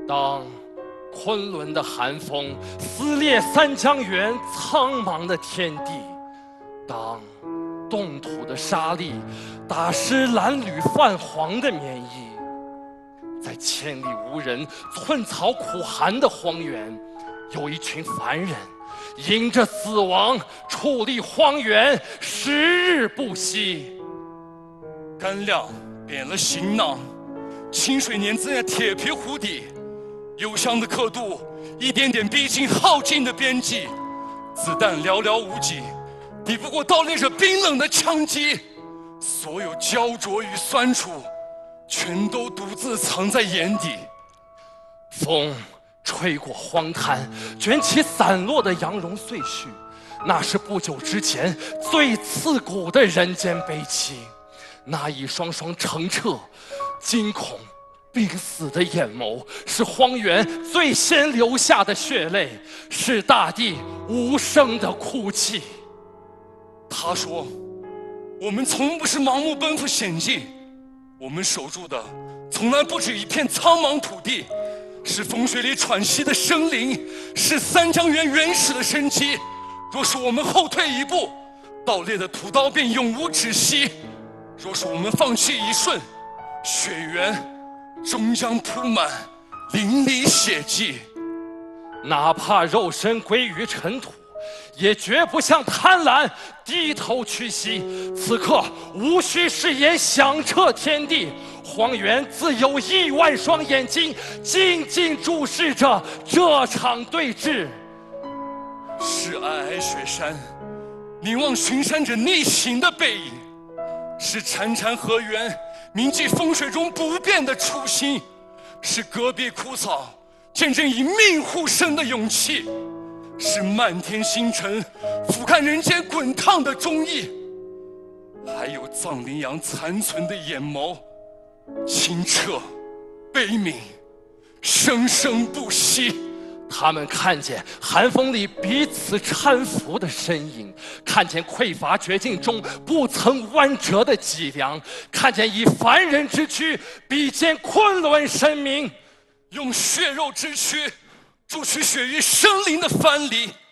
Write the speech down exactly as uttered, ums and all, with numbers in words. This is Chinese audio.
当昆仑的寒风撕裂三江源苍茫的天地，当冻土的沙砾打湿褴褛泛黄的棉衣，在千里无人、寸草苦寒的荒原，有一群凡人迎着死亡矗立荒原，十日不息。 干粮扁了行囊，清水粘在铁皮湖底，幽香的刻度一点点逼近耗尽的边际，子弹寥寥无几，抵不过盗猎者冰冷的枪击。所有焦灼与酸楚，全都独自藏在眼底。 风吹过荒滩，卷起散落的羊绒碎絮，那是不久之前最刺骨的人间悲戚。那一双双澄澈、惊恐、濒死的眼眸，是荒原最先流下的血泪，是大地无声的哭泣。 他说：“我们从不是盲目奔赴险境，我们守住的从来不止一片苍茫土地，是风雪里喘息的生灵，是三江源原始的生机。若是我们后退一步，盗猎的屠刀便永无止息；若是我们放弃一瞬，雪原终将铺满淋漓血迹。 哪怕肉身归于尘土，也绝不向贪婪低头屈膝。此刻无需誓言响彻天地，荒原自有亿万双眼睛静静注视着这场对峙。 是皑皑雪山凝望巡山者逆行的背影，是潺潺河源铭记风水中不变的初心，是戈壁枯草见证以命护身的勇气，是漫天星辰俯瞰人间滚烫的忠义，还有藏羚羊残存的眼眸，清澈悲悯，生生不息。 他们看见寒风里彼此搀扶的身影，看见匮乏绝境中不曾弯折的脊梁，看见以凡人之躯比肩昆仑神明， 用血肉之躯筑起雪域生灵的藩篱。